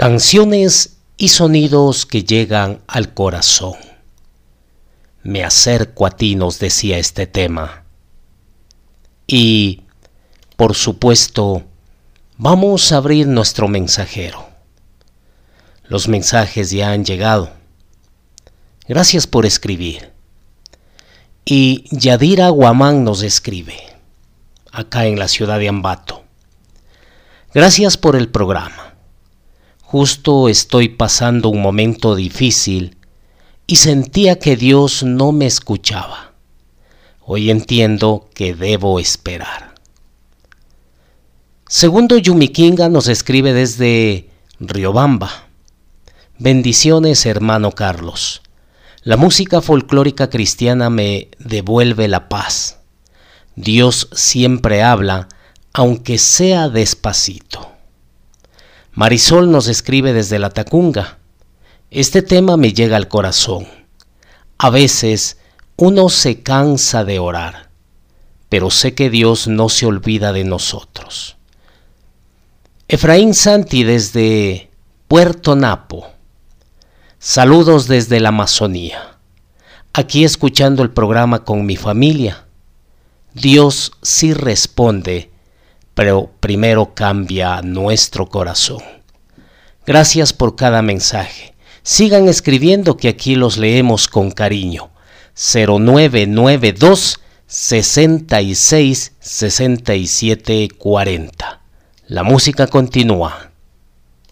Canciones y sonidos que llegan al corazón. Me acerco a ti, nos decía este tema. Y, por supuesto, vamos a abrir nuestro mensajero. Los mensajes ya han llegado. Gracias por escribir. Y Yadira Guamán nos escribe, acá en la ciudad de Ambato. Gracias por el programa. Justo estoy pasando un momento difícil y sentía que Dios no me escuchaba. Hoy entiendo que debo esperar. Segundo Yumikinga nos escribe desde Riobamba. Bendiciones, hermano Carlos. La música folclórica cristiana me devuelve la paz. Dios siempre habla, aunque sea despacito. Marisol nos escribe desde La Tacunga. Este tema me llega al corazón. A veces uno se cansa de orar, pero sé que Dios no se olvida de nosotros. Efraín Santi desde Puerto Napo. Saludos desde la Amazonía. Aquí escuchando el programa con mi familia. Dios sí responde, pero primero cambia nuestro corazón. Gracias por cada mensaje. Sigan escribiendo que aquí los leemos con cariño. 0992 66 67 40. La música continúa.